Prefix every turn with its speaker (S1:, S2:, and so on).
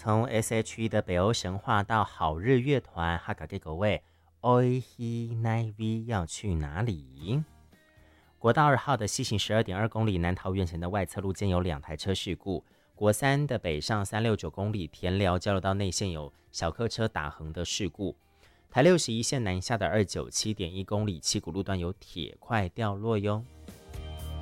S1: 从 S.H.E 的北欧神话到好日乐团哈嘎给狗位 Oihi Naivi 要去哪里？国道2号的西行12.2公里南桃园前的外侧路间有2台车事故，国3的北上369公里田寮交流道内线有小客车打横的事故，台61线南下的297.1公里七股路段有铁块掉落哟。